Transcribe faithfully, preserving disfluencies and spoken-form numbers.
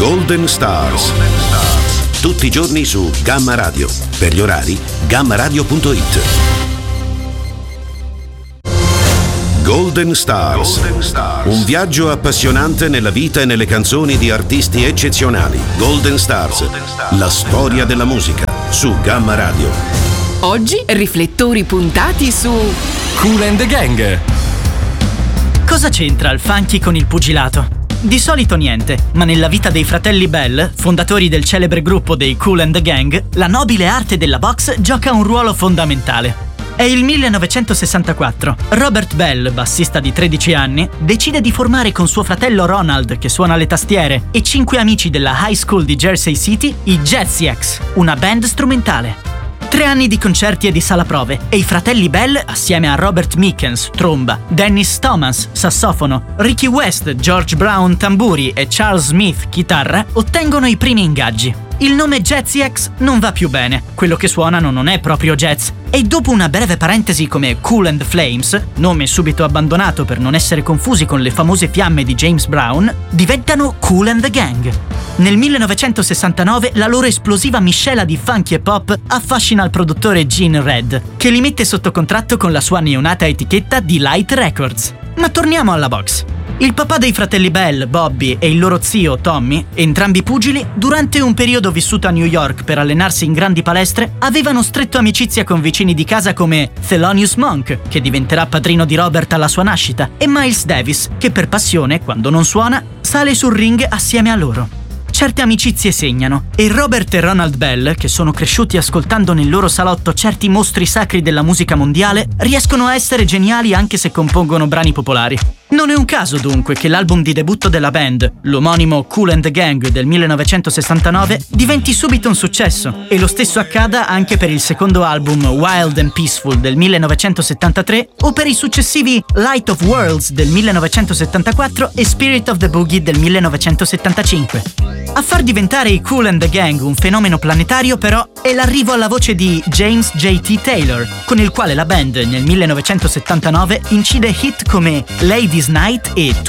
Golden Stars. Tutti i giorni su Gamma Radio. Per gli orari, gamma radio punto it. Golden Stars. Golden Stars. Un viaggio appassionante nella vita e nelle canzoni di artisti eccezionali. Golden Stars. Golden Stars. La storia della musica su Gamma Radio. Oggi riflettori puntati su Kool and the Gang. Cosa c'entra il funky con il pugilato? Di solito niente, ma nella vita dei fratelli Bell, fondatori del celebre gruppo dei Kool and the Gang, la nobile arte della box gioca un ruolo fondamentale. È il millenovecentosessantaquattro. Robert Bell, bassista di tredici anni, decide di formare con suo fratello Ronald, che suona le tastiere, e cinque amici della high school di Jersey City, i Jazzy X, una band strumentale. Tre anni di concerti e di sala prove e i fratelli Bell, assieme a Robert Mickens, tromba, Dennis Thomas, sassofono, Ricky West, George Brown, tamburi e Charles Smith, chitarra, ottengono i primi ingaggi. Il nome Jazzy X non va più bene, quello che suonano non è proprio jazz, e dopo una breve parentesi come Kool and the Flames, nome subito abbandonato per non essere confusi con le famose fiamme di James Brown, diventano Kool and the Gang. Nel millenovecentosessantanove la loro esplosiva miscela di funky e pop affascina il produttore Gene Red, che li mette sotto contratto con la sua neonata etichetta Delight Records. Ma torniamo alla box. Il papà dei fratelli Bell, Bobby, e il loro zio, Tommy, entrambi pugili, durante un periodo vissuto a New York per allenarsi in grandi palestre, avevano stretto amicizia con vicini di casa come Thelonious Monk, che diventerà padrino di Robert alla sua nascita, e Miles Davis, che per passione, quando non suona, sale sul ring assieme a loro. Certe amicizie segnano, e Robert e Ronald Bell, che sono cresciuti ascoltando nel loro salotto certi mostri sacri della musica mondiale, riescono a essere geniali anche se compongono brani popolari. Non è un caso dunque che l'album di debutto della band, l'omonimo Kool and the Gang del millenovecentosessantanove, diventi subito un successo, e lo stesso accada anche per il secondo album Wild and Peaceful del millenovecentosettantatré o per i successivi Light of Worlds del millenovecentosettantaquattro e Spirit of the Boogie del millenovecentosettantacinque. A far diventare i Kool and the Gang un fenomeno planetario però è l'arrivo alla voce di James J T Taylor, con il quale la band nel millenovecentosettantanove incide hit come Ladies Night e